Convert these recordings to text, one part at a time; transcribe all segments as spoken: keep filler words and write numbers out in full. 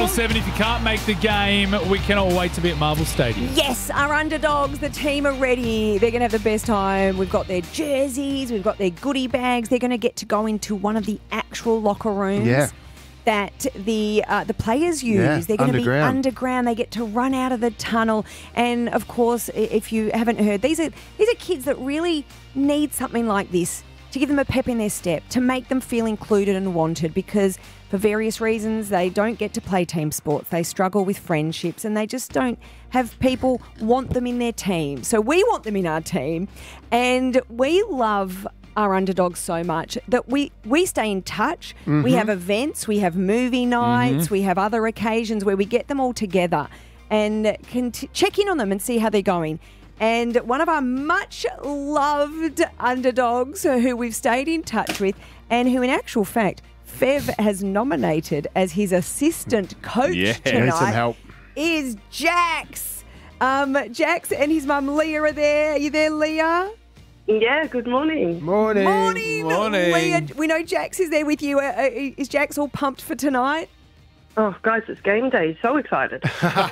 seven. If you can't make the game, we cannot wait to be at Marvel Stadium. Yes, our underdogs, the team are ready. They're going to have the best time. We've got their jerseys, we've got their goodie bags. They're going to get to go into one of the actual locker rooms. Yeah. That the uh, the players use. Yeah, They're going to be underground. underground. They get to run out of the tunnel. And of course, i- if you haven't heard, these are these are kids that really need something like this to give them a pep in their step, to make them feel included and wanted, because for various reasons they don't get to play team sports. They struggle with friendships and they just don't have people want them in their team. So we want them in our team, and we love our underdogs so much that we, we stay in touch. Mm-hmm. We have events, we have movie nights, mm-hmm. we have other occasions where we get them all together and can t- check in on them and see how they're going. And one of our much loved underdogs who we've stayed in touch with, and who in actual fact Fev has nominated as his assistant coach Yeah. tonight, Need some help. is Jax. Um, Jax and his mum Leah are there. Are you there, Leah? Yeah, good morning. Morning. Morning, Morning. Leah. We know Jax is there with you. Uh, uh, is Jax all pumped for tonight? Oh, guys, it's game day. So excited.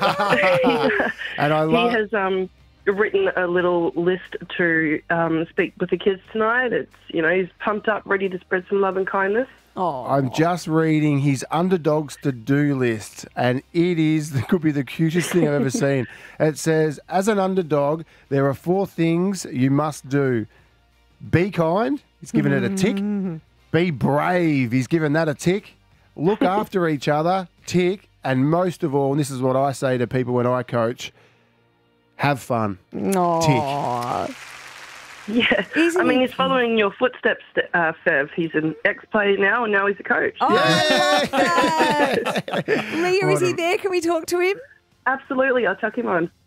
And I he love. has um, written a little list to um, speak with the kids tonight. It's, you know, he's pumped up, ready to spread some love and kindness. Oh, I'm just reading his underdogs to-do list, and it is it could be the cutest thing I've ever seen. It says, as an underdog, there are four things you must do. Be kind. He's given it a tick. Be brave. He's given that a tick. Look after each other. Tick. And most of all, and this is what I say to people when I coach, have fun. no. Yeah. Isn't I mean, he he's following your footsteps, uh, Fev. He's an ex-player now, and now he's a coach. Oh, I love that. Leah, is he there? Can we talk to him? Absolutely. I'll chuck him on.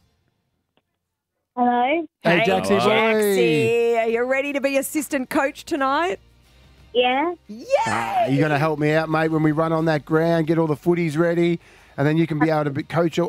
Hello? Hey, Jaxie boy. Jaxie, are you ready to be assistant coach tonight? Yeah? Yeah. You're going to help me out, mate, when we run on that ground, get all the footies ready, and then you can be able to be, coach